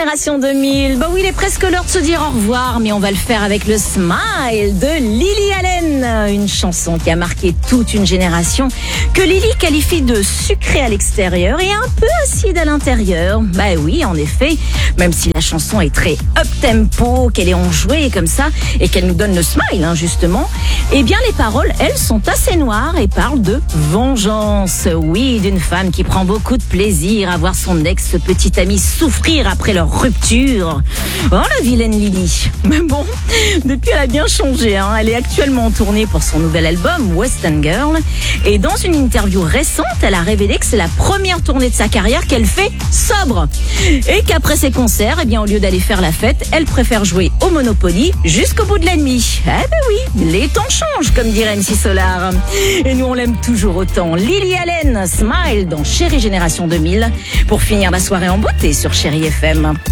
Génération 2000. Bah oui, il est presque l'heure de se dire au revoir, mais on va le faire avec le Smile de Lily Allen. Une chanson qui a marqué toute une génération, que Lily qualifie de sucrée à l'extérieur et un peu acide à l'intérieur. Bah oui, en effet, même si la chanson est très up-tempo, qu'elle est enjouée comme ça, et qu'elle nous donne le smile, justement, eh bien les paroles, elles, sont assez noires et parlent de vengeance. Oui, d'une femme qui prend beaucoup de plaisir à voir son ex-petit ami souffrir après leur rupture. Oh, la vilaine Lily. Mais bon, depuis elle a bien changé. Elle est actuellement en tournée pour son nouvel album Western Girl. Et dans une interview récente, elle a révélé que c'est la première tournée de sa carrière qu'elle fait sobre. Et qu'après ses concerts, eh bien, au lieu d'aller faire la fête, elle préfère jouer au Monopoly jusqu'au bout de la nuit. Eh ben oui, les temps changent, comme dirait MC Solar. Et nous, on l'aime toujours autant. Lily Allen, Smile dans Chérie Génération 2000, pour finir la soirée en beauté sur Chérie FM.